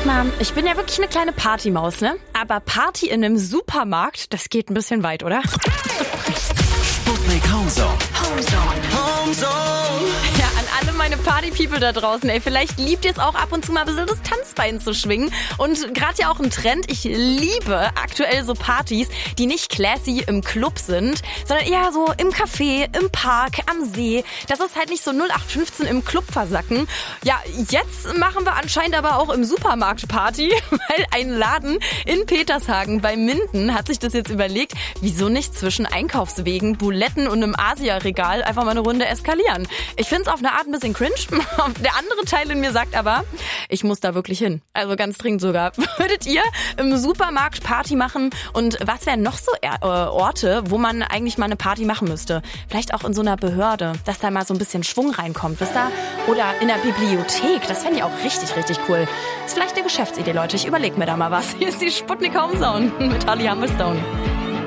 mal, ich bin ja wirklich eine kleine Partymaus, ne? Aber Party in einem Supermarkt, das geht ein bisschen weit, oder? Sputnik Homezone. Ja, an alle meine Party-People da draußen, ey, vielleicht liebt ihr es auch ab und zu mal ein bisschen das Tanzbein zu schwingen. Und gerade ja auch ein Trend, ich liebe aktuell so Partys, die nicht classy im Club sind, sondern eher so im Café, im Park, am See. Das ist halt nicht so 0815 im Club versacken. Ja, jetzt machen wir anscheinend aber auch im Supermarkt Party, weil ein Laden in Petershagen bei Minden hat sich das jetzt überlegt, wieso nicht zwischen Einkaufswegen, Buletten und einem Asia-Regal einfach mal eine Runde eskalieren. Ich finde es auf eine Art ein bisschen cringe. Der andere Teil in mir sagt aber, ich muss da wirklich hin. Also ganz dringend sogar. Würdet ihr im Supermarkt Party machen? Und was wären noch so Orte, wo man eigentlich mal eine Party machen müsste? Vielleicht auch in so einer Behörde, dass da mal so ein bisschen Schwung reinkommt, wisst ihr? Oder in der Bibliothek. Das fände ich auch richtig, richtig cool. Ist vielleicht eine Geschäftsidee, Leute. Ich überlege mir da mal was. Hier ist die Sputnik Homezone mit Holly Humberstone.